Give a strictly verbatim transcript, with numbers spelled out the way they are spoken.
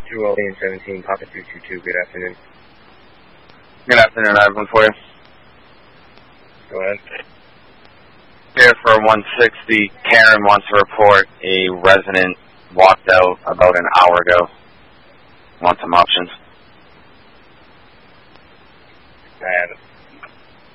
two oh eight seventeen, Papa two two two, good afternoon. Good afternoon, I have one for you. Go ahead. Here for one sixty, Karen wants to report a resident walked out about an hour ago. Want some options? I have it.